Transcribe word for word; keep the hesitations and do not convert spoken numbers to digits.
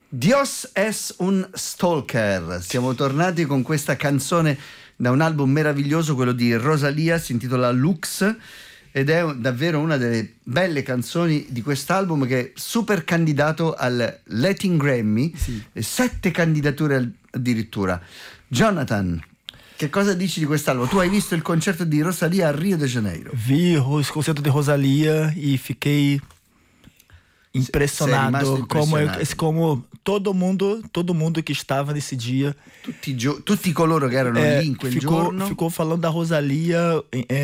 Dios es un stalker. Siamo tornati con questa canzone da un album meraviglioso, quello di Rosalía, si intitola Lux, ed è davvero una delle belle canzoni di quest'album, che è super candidato al Latin Grammy, sì. Sette candidature addirittura. Jonathan, che cosa dici di quest'album? Tu hai visto il concerto di Rosalía a Rio de Janeiro? Vi il concerto di Rosalía e fiquei impressionado, como, eu, como todo mundo, todo mundo que estava nesse dia, tutti, gio- tutti coloro che erano é, lì in quel ficou, giorno ficou falando da Rosalía. É,